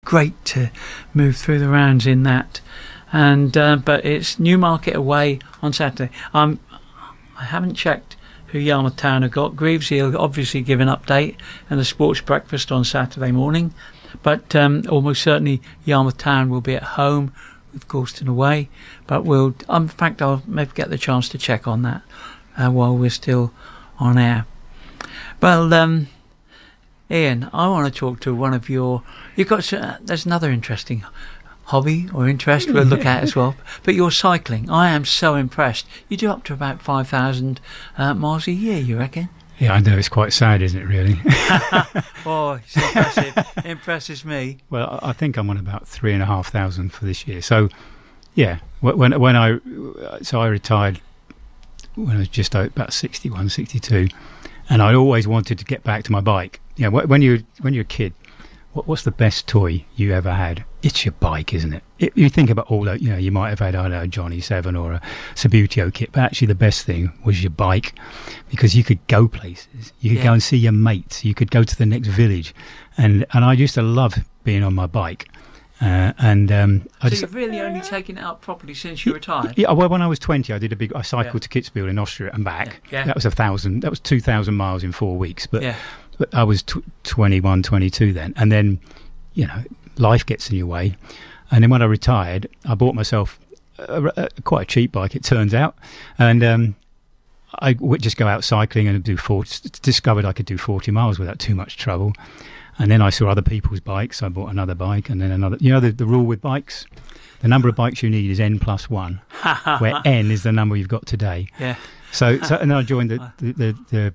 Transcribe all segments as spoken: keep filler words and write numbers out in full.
great to move through the rounds in that. And uh, but it's Newmarket away on Saturday. Um, I haven't checked who Yarmouth Town have got. Greavesy will obviously give an update and a sports breakfast on Saturday morning. But um, almost certainly Yarmouth Town will be at home with Gorleston away. But we'll, um, in fact, I'll maybe get the chance to check on that uh, while we're still on air. Well, um, Ian, I want to talk to one of your. You've got uh, there's another interesting hobby or interest we'll look at as well. But you're cycling. I am so impressed. You do up to about five thousand uh, miles a year, you reckon? Yeah, I know, it's quite sad, isn't it, really? Oh, it's impressive. Impresses me. Well, I think I'm on about three and a half thousand for this year. So, yeah, when when I so I retired when I was just about sixty-one, sixty-two, and I always wanted to get back to my bike. You know, when you when you're a kid, what, what's the best toy you ever had? It's your bike, isn't it? it? You think about all that, you know, you might have had, I don't know, a Johnny Seven or a Subbuteo kit, but actually the best thing was your bike, because you could go places. You could yeah. go and see your mates. You could go to the next village. And and I used to love being on my bike. Uh, and um, so I just, you've really only taken it up properly since you retired? Yeah, well, when I was twenty, I did a big, I cycled yeah. to Kitzbühel in Austria and back. Yeah. Yeah. That was a thousand, that was two thousand miles in four weeks. But, yeah. but I was tw- twenty-one, twenty-two then. And then, you know, life gets in your way. And then when I retired, I bought myself a, a, quite a cheap bike, it turns out. And um, I would just go out cycling and do forty, discovered I could do forty miles without too much trouble. And then I saw other people's bikes. I bought another bike and then another. You know, the, the rule with bikes? The number of bikes you need is N plus one, where N is the number you've got today. Yeah. So, so and then I joined the, the, the, the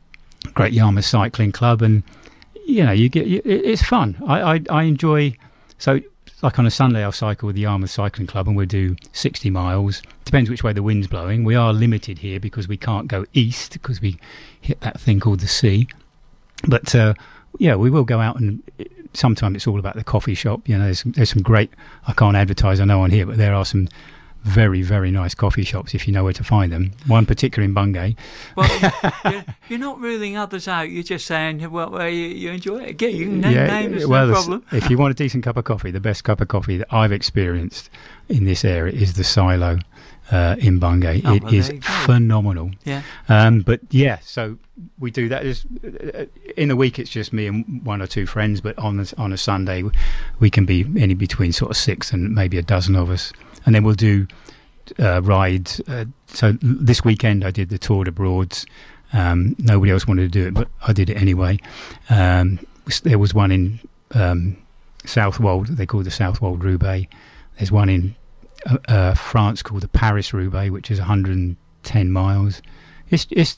Great Yarmouth Cycling Club, and, you know, you get you, it's fun. I, I, I enjoy... So, like on a Sunday, I'll cycle with the Yarmouth Cycling Club and we'll do sixty miles. Depends which way the wind's blowing. We are limited here because we can't go east because we hit that thing called the sea. But, uh, yeah, we will go out and sometimes it's all about the coffee shop. You know, there's, there's some great, I can't advertise, I know on here, but there are some very, very nice coffee shops if you know where to find them. One particular in Bungay. Well, you're, you're not ruling others out. You're just saying, well, well you, you enjoy it. Get you can name yeah, names, well, no problem. If you want a decent cup of coffee, the best cup of coffee that I've experienced in this area is the Silo uh, in Bungay. Oh, it well, is phenomenal. Yeah. Um, but yeah, so we do that. Just, uh, in the week, it's just me and one or two friends. But on the, on a Sunday, we can be any between sort of six and maybe a dozen of us. And then we'll do uh, rides. Uh, so this weekend I did the Tour de Broads. Um, nobody else wanted to do it, but I did it anyway. Um, there was one in um, Southwold. They call it the Southwold Roubaix. There's one in uh, uh, France called the Paris Roubaix, which is one hundred ten miles. It's it's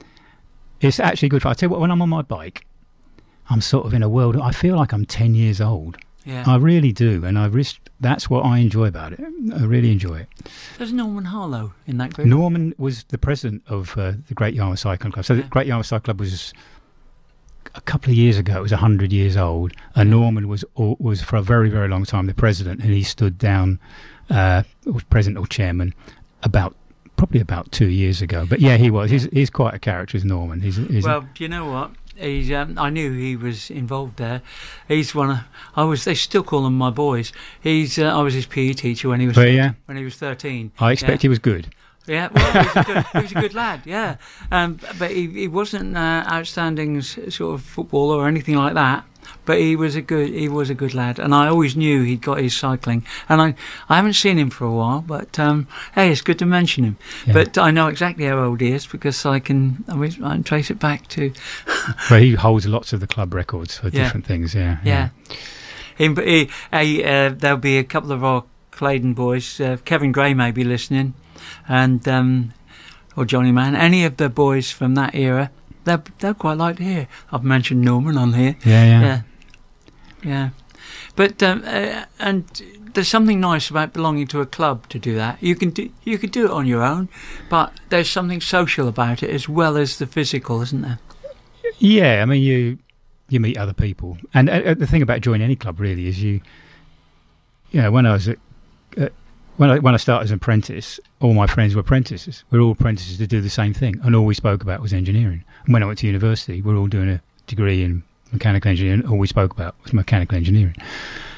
it's actually good fun. I tell you what, when I'm on my bike, I'm sort of in a world. I feel like I'm ten years old. Yeah. I really do, and I risk, that's what I enjoy about it. I really enjoy it. There's Norman Harlow in that group. Norman was the president of uh, the Great Yarmouth Cycling Club. So yeah. the Great Yarmouth Cycling Club was a couple of years ago. It was one hundred years old, and yeah. Norman was was for a very, very long time the president, and he stood down, uh, was president or chairman, about probably about two years ago. But yeah, he was. He's, he's quite a character, is Norman. He's, he's well, do you know what? He's, um, I knew he was involved there. He's one of, I was. They still call them my boys. He's. Uh, I was his P E teacher when he was. Well, yeah. When he was thirteen. I expect yeah. he was good. Yeah, well, he was a good, he was a good lad. Yeah, um, but he he wasn't uh, outstanding sort of footballer or anything like that. But he was a good he was a good lad, and I always knew he'd got his cycling. And I I haven't seen him for a while, but um, hey, it's good to mention him. Yeah. But I know exactly how old he is because I can I, mean, I can trace it back to. Well, he holds lots of the club records for yeah. different things. Yeah, yeah. yeah. He, he, he, uh, there'll be a couple of our Claydon boys. Uh, Kevin Gray may be listening, and um, or Johnny Mann. Any of the boys from that era. They'll, they'll quite like to hear. I've mentioned Norman on here. Yeah, yeah. Yeah. Yeah. But, um, uh, and there's something nice about belonging to a club to do that. You can do, you can do it on your own, but there's something social about it as well as the physical, isn't there? Yeah, I mean, you you meet other people. And uh, the thing about joining any club, really, is you, you know, when I was at, uh, When I when I started as an apprentice, all my friends were apprentices. We were all apprentices to do the same thing, and all we spoke about was engineering. And when I went to university, we were all doing a degree in mechanical engineering, and all we spoke about was mechanical engineering.